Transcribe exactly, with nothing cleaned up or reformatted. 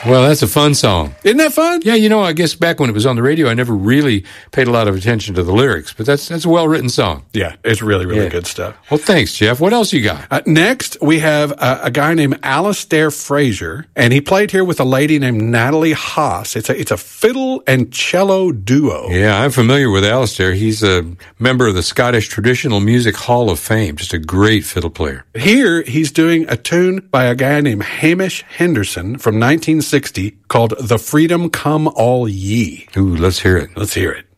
Well, that's a fun song. Isn't that fun? Yeah, you know, I guess back when it was on the radio, I never really paid a lot of attention to the lyrics, but that's that's a well-written song. Yeah, it's really, really Yeah. good stuff. Well, thanks, Jeff. What else you got? Uh, next, we have uh, a guy named Alistair Fraser, and he played here with a lady named Natalie Haas. It's a it's a fiddle and cello duo. Yeah, I'm familiar with Alistair. He's a member of the Scottish Traditional Music Hall of Fame. Just a great fiddle player. Here, he's doing a tune by a guy named Hamish Henderson from nineteen sixty called The Freedom Come All Ye. Ooh, let's hear it. Let's hear it.